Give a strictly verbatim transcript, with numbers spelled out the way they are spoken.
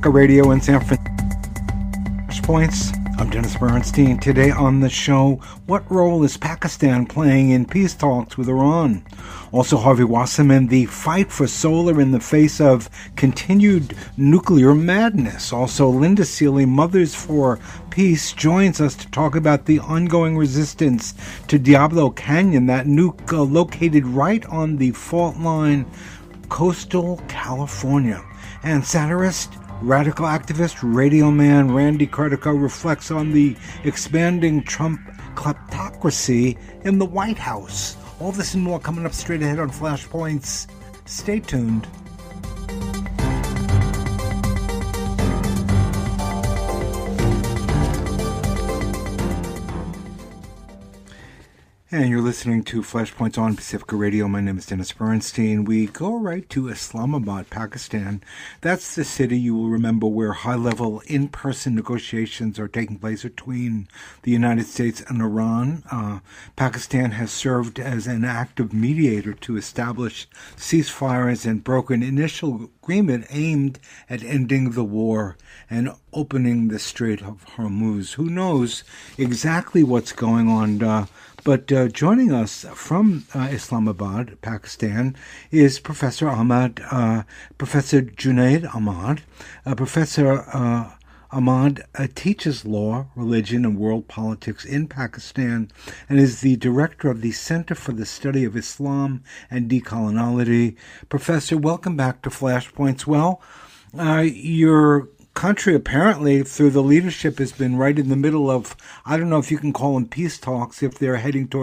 Pacifica Radio in San Francisco. Points. I'm Dennis Bernstein. Today on the show, what role is Pakistan playing in peace talks with Iran? Also, Harvey Wasserman, the fight for solar in the face of continued nuclear madness. Also, Linda Seeley, Mothers for Peace, joins us to talk about the ongoing resistance to Diablo Canyon, that nuke uh, located right on the fault line, coastal California. And satirist, radical activist, radio man Randy Kartika reflects on the expanding Trump kleptocracy in the White House. All this and more coming up straight ahead on Flashpoints. Stay tuned. And you're listening to Flashpoints on Pacifica Radio. My name is Dennis Bernstein. We go right to Islamabad, Pakistan. That's the city, you will remember, where high-level in-person negotiations are taking place between the United States and Iran. Uh, Pakistan has served as an active mediator to establish ceasefires and broker an initial agreement aimed at ending the war and opening the Strait of Hormuz. Who knows exactly what's going on? Uh, But uh, joining us from uh, Islamabad, Pakistan, is Professor Ahmad, uh, Professor Junaid Ahmad. Uh, Professor uh, Ahmad uh, teaches law, religion, and world politics in Pakistan and is the director of the Center for the Study of Islam and Decoloniality. Professor, welcome back to Flashpoints. Well, uh, you're country, apparently, through the leadership, has been right in the middle of, I don't know if you can call them peace talks, if they're heading toward